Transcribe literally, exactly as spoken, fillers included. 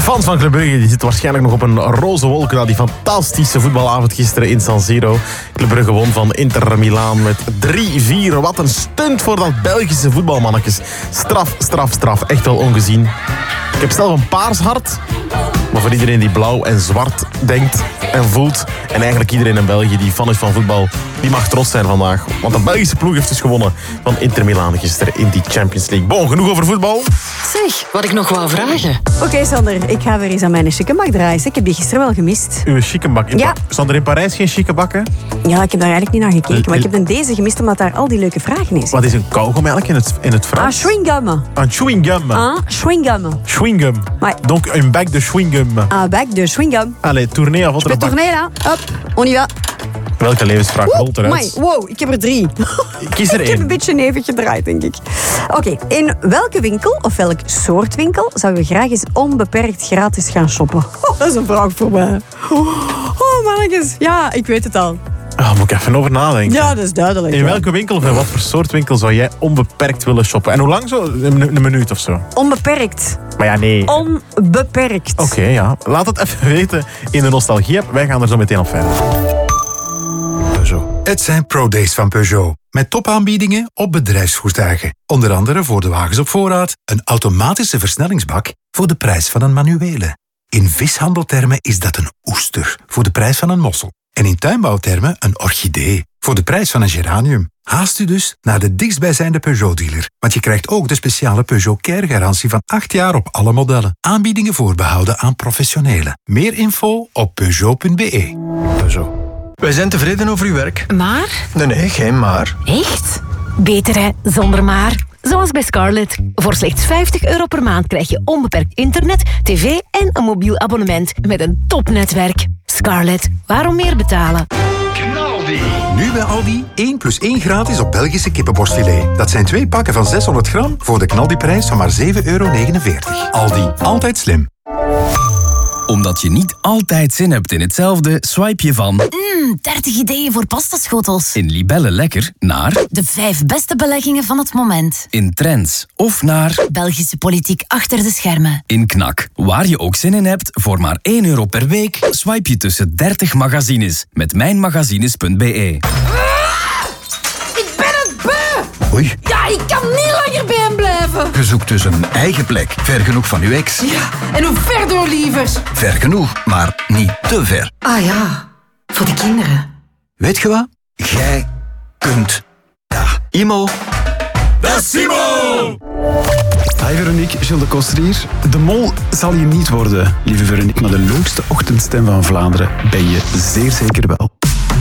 Fans van Club Brugge die zitten waarschijnlijk nog op een roze wolk na die fantastische voetbalavond gisteren in San Siro. Club Brugge won van Inter Milaan met drie vier. Wat een stunt voor dat Belgische voetbalmannetjes. Straf, straf, straf. Echt wel ongezien. Ik heb zelf een paars hart. Maar voor iedereen die blauw en zwart denkt en voelt, en eigenlijk iedereen in België die fan is van voetbal, die mag trots zijn vandaag. Want de Belgische ploeg heeft dus gewonnen van Inter Milaan gisteren in die Champions League. Bon, genoeg over voetbal. Zeg, wat ik nog wou vragen. Oké, okay, Sander, ik ga weer eens aan mijn chickenbak draaien. Ik heb die gisteren wel gemist. Uw chickenbak? Ja. Staan er in Parijs geen chickenbakken? Ja, ik heb daar eigenlijk niet naar gekeken. Maar ik heb dan deze gemist omdat daar al die leuke vragen in zitten. Wat is een kauwgom eigenlijk in het, in het Frans? Ah, chewing-gum. Un chewing-gum. Ah, chewing-gum. Chewing-gum. Ouais. Donc, un bac de chewing-gum. Un bac de chewing-gum. Allez, tournee à votre Je peux bac. tourner, là. Hop, on y va. Welke levensvraag rolt eruit? Amai, wow, ik heb er drie. Kies er Ik heb één. een beetje nevig gedraaid, denk ik. Oké, okay, in welke winkel of welk soort winkel zouden we graag eens onbeperkt gratis gaan shoppen? Oh, dat is een vraag voor mij. Oh, mannetjes. Ja, ik weet het al. Ah, moet ik even over nadenken. Ja, dat is duidelijk. In ja. welke winkel of in wat voor soort winkel zou jij onbeperkt willen shoppen? En hoe lang zo? Een, een minuut of zo? Onbeperkt. Maar ja, nee. Onbeperkt. Oké, okay, ja. Laat het even weten in de Nostalgie-app. Wij gaan er zo meteen op verder. Peugeot. Het zijn Pro-Days van Peugeot. Met topaanbiedingen op bedrijfsvoertuigen. Onder andere voor de wagens op voorraad een automatische versnellingsbak voor de prijs van een manuele. In vishandeltermen is dat een oester voor de prijs van een mossel. En in tuinbouwtermen een orchidee voor de prijs van een geranium. Haast u dus naar de dichtstbijzijnde Peugeot-dealer. Want je krijgt ook de speciale Peugeot Care-garantie van acht jaar op alle modellen. Aanbiedingen voorbehouden aan professionelen. Meer info op peugeot punt b e. Peugeot. Wij zijn tevreden over uw werk. Maar? Nee, nee, geen maar. Echt? Beter hè, zonder maar. Zoals bij Scarlett. Voor slechts vijftig euro per maand krijg je onbeperkt internet, tv en een mobiel abonnement met een topnetwerk. Scarlett, waarom meer betalen? Knaldi. Nu bij Aldi één plus één gratis op Belgische kippenborstfilet. Dat zijn twee pakken van zeshonderd gram voor de Knaldi-prijs van maar zeven euro negenenveertig. Aldi, altijd slim. Omdat je niet altijd zin hebt in hetzelfde, swipe je van Mmm, dertig ideeën voor pastaschotels. in Libelle Lekker naar De vijf beste beleggingen van het moment. in Trends of naar Belgische politiek achter de schermen. in Knak. Waar je ook zin in hebt, voor maar één euro per week, swipe je tussen dertig magazines met mijnmagazines punt b e. Ik ben het beu! Oei, Ja, ik kan niet langer bij hem blijven. je zoekt dus een eigen plek. Ver genoeg van uw ex. Ja, en hoe ver door, lievers? Ver genoeg, maar niet te ver. Ah ja, voor de kinderen. Weet je wat? Jij kunt. Ja, Imo. Dat is Imo! Hi Veronique, Gilles de Koster hier. De mol zal je niet worden, lieve Veronique, maar de leukste ochtendstem van Vlaanderen ben je zeer zeker wel.